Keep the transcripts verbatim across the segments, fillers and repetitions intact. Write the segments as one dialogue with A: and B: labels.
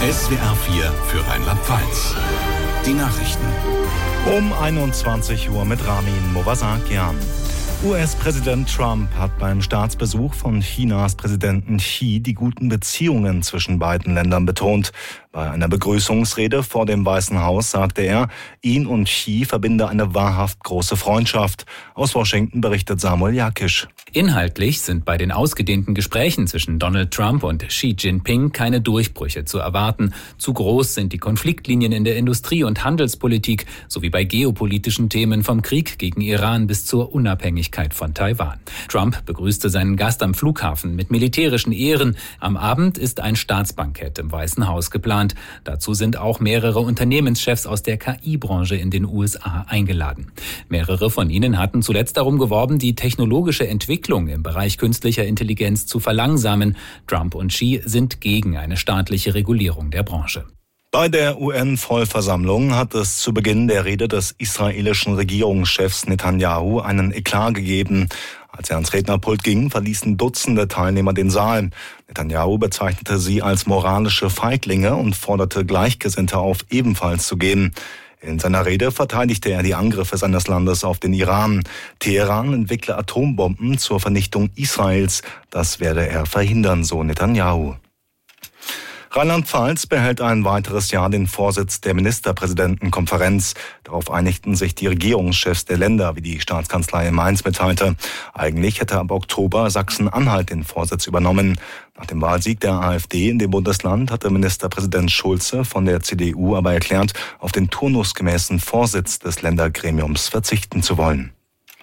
A: S W R vier für Rheinland-Pfalz. Die Nachrichten.
B: Um einundzwanzig Uhr mit Ramin Movasakian. U S-Präsident Trump hat beim Staatsbesuch von Chinas Präsidenten Xi die guten Beziehungen zwischen beiden Ländern betont. Bei einer Begrüßungsrede vor dem Weißen Haus sagte er, ihn und Xi verbinde eine wahrhaft große Freundschaft. Aus Washington berichtet Samuel Jakisch.
C: Inhaltlich sind bei den ausgedehnten Gesprächen zwischen Donald Trump und Xi Jinping keine Durchbrüche zu erwarten. Zu groß sind die Konfliktlinien in der Industrie- und Handelspolitik sowie bei geopolitischen Themen vom Krieg gegen Iran bis zur Unabhängigkeit von Taiwan. Trump begrüßte seinen Gast am Flughafen mit militärischen Ehren. Am Abend ist ein Staatsbankett im Weißen Haus geplant. Dazu sind auch mehrere Unternehmenschefs aus der K I-Branche in den U S A eingeladen. Mehrere von ihnen hatten zuletzt darum geworben, die technologische Entwicklung im Bereich künstlicher Intelligenz zu verlangsamen. Trump und Xi sind gegen eine staatliche Regulierung der Branche.
B: Bei der U N-Vollversammlung hat es zu Beginn der Rede des israelischen Regierungschefs Netanyahu einen Eklat gegeben. Als er ans Rednerpult ging, verließen Dutzende Teilnehmer den Saal. Netanyahu bezeichnete sie als moralische Feiglinge und forderte Gleichgesinnte auf, ebenfalls zu gehen. In seiner Rede verteidigte er die Angriffe seines Landes auf den Iran. Teheran entwickle Atombomben zur Vernichtung Israels. Das werde er verhindern, so Netanyahu. Rheinland-Pfalz behält ein weiteres Jahr den Vorsitz der Ministerpräsidentenkonferenz. Darauf einigten sich die Regierungschefs der Länder, wie die Staatskanzlei in Mainz mitteilte. Eigentlich hätte ab Oktober Sachsen-Anhalt den Vorsitz übernommen. Nach dem Wahlsieg der AfD in dem Bundesland hatte Ministerpräsident Schulze von der C D U aber erklärt, auf den turnusgemäßen Vorsitz des Ländergremiums verzichten zu wollen.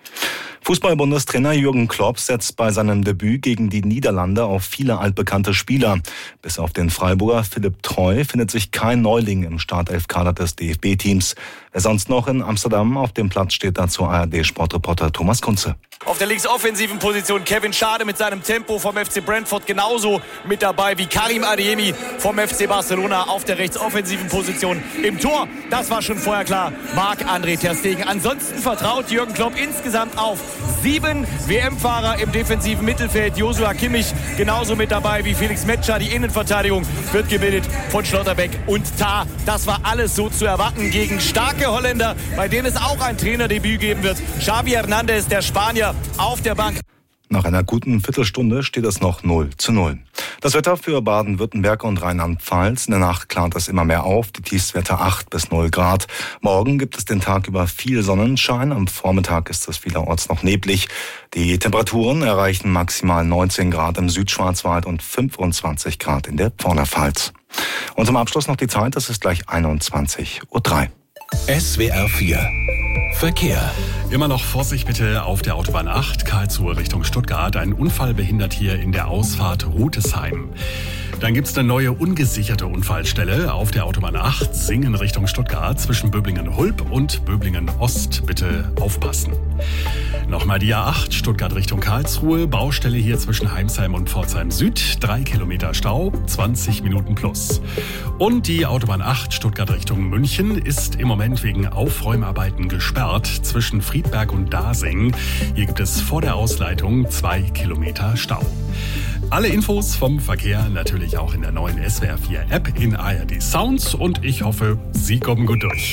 B: Fußball-Bundestrainer Jürgen Klopp setzt bei seinem Debüt gegen die Niederlande auf viele altbekannte Spieler. Bis auf den Freiburger Philipp Treu findet sich kein Neuling im Startelf-Kader des D F B-Teams. Wer sonst noch in Amsterdam auf dem Platz steht, dazu A R D-Sportreporter Thomas Kunze.
D: Auf der linksoffensiven Position Kevin Schade mit seinem Tempo vom F C Brentford genauso mit dabei wie Karim Adeyemi vom F C Barcelona auf der rechtsoffensiven Position. Im Tor, das war schon vorher klar, Marc-André ter Stegen. Ansonsten vertraut Jürgen Klopp insgesamt auf sieben W M-Fahrer im defensiven Mittelfeld. Joshua Kimmich genauso mit dabei wie Felix Metscher. Die Innenverteidigung wird gebildet von Schlotterbeck und Tah. Das war alles so zu erwarten gegen starke Holländer, bei denen es auch ein Trainerdebüt geben wird. Xavi Hernandez, der Spanier, auf der Bank.
B: Nach einer guten Viertelstunde steht es noch null zu null. Das Wetter für Baden-Württemberg und Rheinland-Pfalz. In der Nacht klart es immer mehr auf. Die Tiefstwerte acht bis null Grad. Morgen gibt es den Tag über viel Sonnenschein. Am Vormittag ist es vielerorts noch neblig. Die Temperaturen erreichen maximal neunzehn Grad im Südschwarzwald und fünfundzwanzig Grad in der Vorderpfalz. Und zum Abschluss noch die Zeit. Es ist gleich einundzwanzig Uhr drei.
A: S W R vier Verkehr.
E: Immer noch Vorsicht bitte auf der Autobahn acht, Karlsruhe Richtung Stuttgart. Ein Unfall behindert hier in der Ausfahrt Rutesheim. Dann gibt's eine neue ungesicherte Unfallstelle auf der Autobahn acht, Singen Richtung Stuttgart, zwischen Böblingen-Hulb und Böblingen-Ost. Bitte aufpassen. Nochmal die A acht, Stuttgart Richtung Karlsruhe, Baustelle hier zwischen Heimsheim und Pforzheim Süd, drei Kilometer Stau, zwanzig Minuten plus. Und die Autobahn acht, Stuttgart Richtung München, ist im Moment wegen Aufräumarbeiten gesperrt zwischen Friedberg und Dasing. Hier gibt es vor der Ausleitung zwei Kilometer Stau. Alle Infos vom Verkehr natürlich auch in der neuen S W R vier App in A R D Sounds und ich hoffe, Sie kommen gut durch.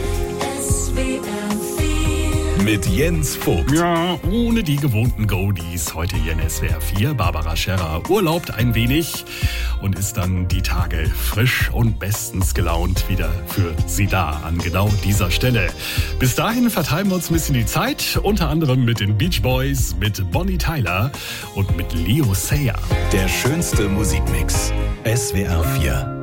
A: S W R vier mit Jens Vogt.
E: Ja, ohne die gewohnten Goldies. Heute hier in S W R vier. Barbara Scherrer urlaubt ein wenig und ist dann die Tage frisch und bestens gelaunt wieder für Sie da an genau dieser Stelle. Bis dahin vertreiben wir uns ein bisschen die Zeit, unter anderem mit den Beach Boys, mit Bonnie Tyler und mit Leo Sayer.
A: Der schönste Musikmix. S W R vier.